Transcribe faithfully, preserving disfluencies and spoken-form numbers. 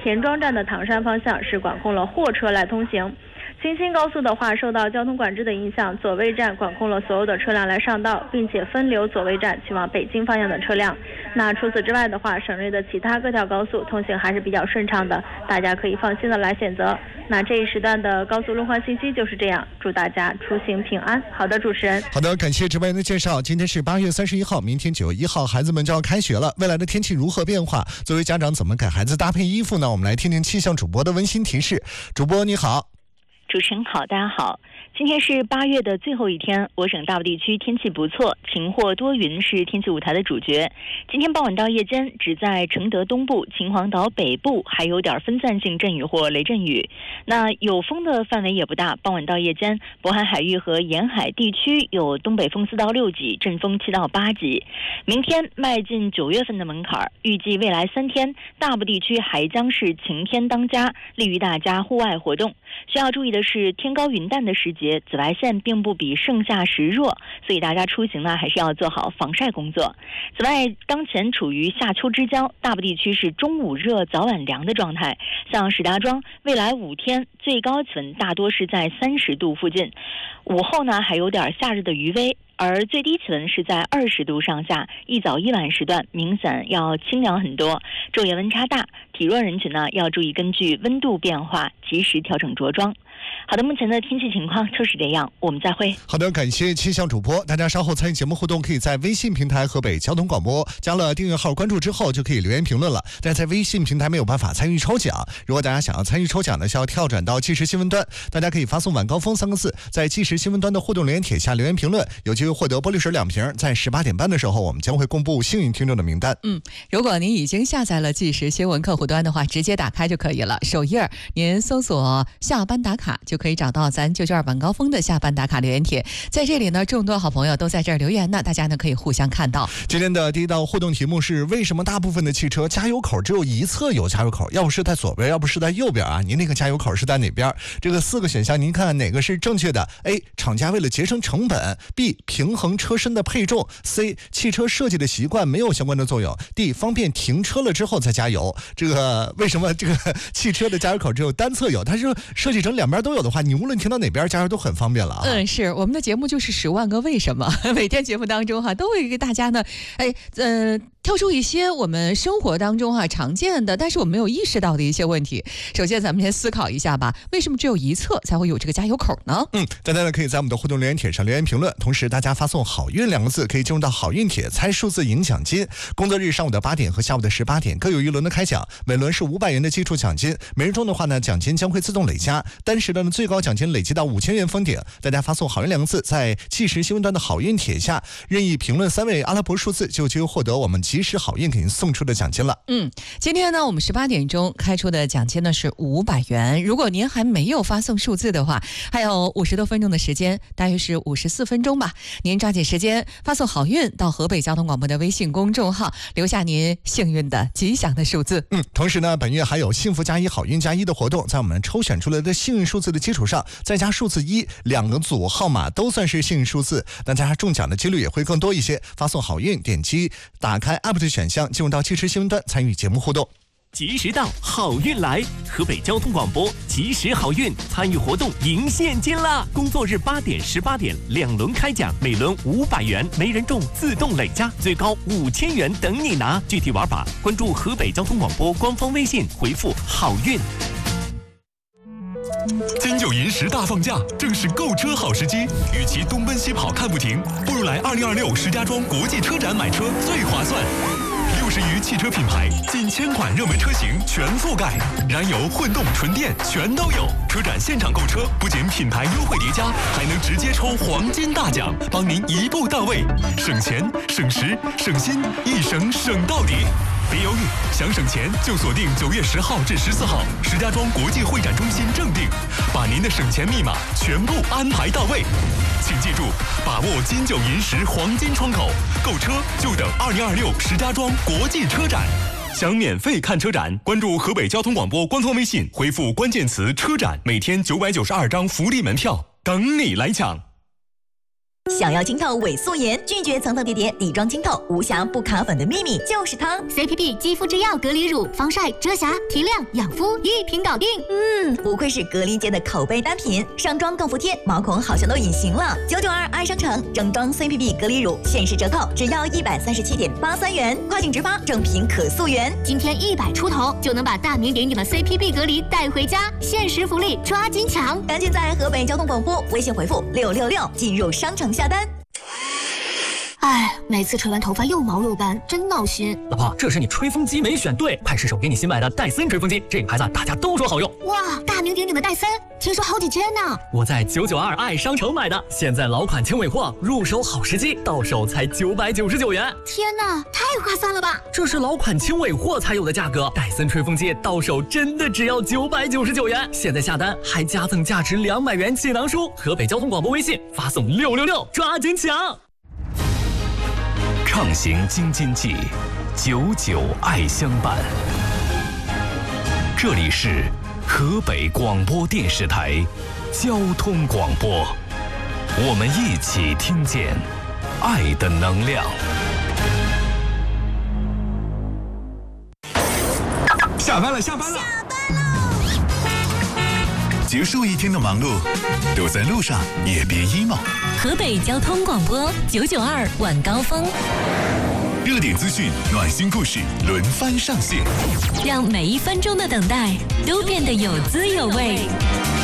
田庄站的唐山方向是管控了货车来通行。京新高速的话，受到交通管制的影响，左卫站管控了所有的车辆来上道，并且分流左卫站去往北京方向的车辆。那除此之外的话，省内的其他各条高速通行还是比较顺畅的，大家可以放心的来选择。那这一时段的高速路况信息就是这样，祝大家出行平安。好的，主持人。 好的，感谢值班员的介绍。今天是八月三十一号，明天九月一号，孩子们就要开学了。未来的天气如何变化？作为家长怎么给孩子搭配衣服呢？我们来听听气象主播的温馨提示。主播你好。 主持人好，大家好。今天是八月的最后一天，我省大部地区天气不错，晴或多云是天气舞台的主角。今天傍晚到夜间，只在承德东部、秦皇岛北部还有点分散性阵雨或雷阵雨。那有风的范围也不大，傍晚到夜间，渤海海域和沿海地区有东北风四到六级，阵风七到八级。明天迈进九月份的门槛，预计未来三天，大部地区还将是晴天当家，利于大家户外活动。需要注意的是，天高云淡的时节，紫外线并不比盛夏时弱，所以大家出行呢还是要做好防晒工作。此外，当前处于夏秋之交，大部地区是中午热早晚凉的状态。像石家庄未来五天最高气温大多是在三十度附近，午后呢还有点夏日的余威，而最低气温是在二十度上下，一早一晚时段明显要清凉很多，昼夜温差大，体弱人群呢要注意根据温度变化及时调整着装。好的，目前的天气情况就是这样，我们再会。 好的，感谢气象主播。大家稍后参与节目互动，可以在微信平台河北交通广播加了订阅号关注之后就可以留言评论了。但在微信平台没有办法参与抽奖，如果大家想要参与抽奖呢，需要跳转到即时新闻端，大家可以发送晚高峰三个字，在即时新闻端的互动留言帖下留言评论，有机会获得玻璃水两瓶。在十八点半的时候，我们将会公布幸运听众的名单。 嗯，如果您已经下载了即时新闻客户端的话，直接打开就可以了。首页您搜索下班打卡就可以找到咱九九二晚高峰的下班打卡留言帖，在这里呢，众多好朋友都在这儿留言呢，大家呢可以互相看到。 今天的第一道互动题目是：为什么大部分的汽车加油口只有一侧有加油口？要不是在左边，要不是在右边啊？您那个加油口是在哪边？这个四个选项，您看看哪个是正确的 ？A. 厂家为了节省成本 ；B. 平衡车身的配重 ；C. 汽车设计的习惯没有相关的作用 ；D. 方便停车了之后再加油。这个为什么这个汽车的加油口只有单侧有？它是设计成两边都有的话，你无论停到哪边加油都很方便了啊。 嗯，是我们的节目就是十万个为什么，每天节目当中哈、啊、都会给大家呢，哎，呃。挑出一些我们生活当中啊常见的，但是我们没有意识到的一些问题。首先，咱们先思考一下吧，为什么只有一侧才会有这个加油口呢？ 嗯，大家呢可以在我们的互动留言帖上留言评论，同时大家发送好运两个字，可以进入到好运帖猜数字赢奖金。工作日上午的八点和下午的十八点各有一轮的开奖，每轮是五百元的基础奖金，每日中的话呢，奖金将会自动累加，单时的呢最高奖金累积到五千元封顶。大家发送好运两个字，在即时新闻端的好运帖下任意评论三位阿拉伯数字，就有机会获得我们即时好运给您送出的奖金了。 嗯，今天呢，我们十八点钟开出的奖金呢是五百元。如果您还没有发送数字的话，还有五十多分钟的时间，大约是五十四分钟吧。您抓紧时间发送好运到河北交通广播的微信公众号，留下您幸运的吉祥的数字。 嗯，同时呢，本月还有幸福加一、好运加一的活动，在我们抽选出来的幸运数字的基础上，再加数字一，两个组号码都算是幸运数字，那大家中奖的几率也会更多一些。发送好运，点击打开 App 的选项，进入到即时新闻端参与节目互动。 及时到，好运来！河北交通广播及时好运，参与活动赢现金啦！工作日八点、十八点两轮开奖，每轮五百元，没人中自动累加，最高五千元等你拿。具体玩法，关注河北交通广播官方微信，回复好运。 金九银十大放假，正是购车好时机。与其东奔西跑看不停，不如来二零二六石家庄国际车展买车最划算。六十余汽车品牌，近千款热门车型全覆盖，燃油、混动、纯电全都有。车展现场购车，不仅品牌优惠叠加，还能直接抽黄金大奖，帮您一步到位，省钱、省时、省心，一省省到底。别犹豫，想省钱就锁定九月十号至十四号石家庄国际会展中心正定，把您的省钱密码全部安排到位。请记住，把握金九银十黄金窗口，购车就等二零二六石家庄国际车展。想免费看车展，关注河北交通广播官方微信，回复关键词车展，每天九百九十二张福利门票等你来抢。 想要清透伪素颜，拒绝层层叠叠底妆清透，无瑕不卡粉的秘密就是它 C P P 肌肤之钥隔离乳，防晒、遮瑕、提亮、养肤一瓶搞定。 嗯，不愧是隔离界的口碑单品，上妆更服帖，毛孔好像都隐形了。九九二爱商城正装 C P P 隔离乳限时折扣，只要一百三十七点八三元，跨境直发，正品可溯源。 今天一百出头就能把大名鼎鼎的 C P P 隔离带回家，限时福利抓紧抢！ 赶紧在河北交通广播微信回复六六六进入商城下单。 哎，每次吹完头发又毛又干，真闹心。 老婆，这是你吹风机没选对，快试手给你新买的戴森吹风机，这个牌子大家都说好用。 哇，大名鼎鼎的戴森，听说好几千呢。 我在九九二爱商城买的，现在老款轻尾货，入手好时机，到手才九百九十九元。 天哪，太划算了吧！ 这是老款轻尾货才有的价格，戴森吹风机到手真的只要九百九十九元。现在下单还加赠价值两百元气囊书。河北交通广播微信发送六六六，抓紧抢！ 畅行京津冀，九九爱相伴。这里是河北广播电视台交通广播，我们一起听见爱的能量。 下班了，下班了， 下班喽！ 结束一天的忙碌，都在路上也别 emo。 河北交通广播九九二晚高峰， 热点资讯、暖心故事轮番上线， 让每一分钟的等待都变得有滋有味。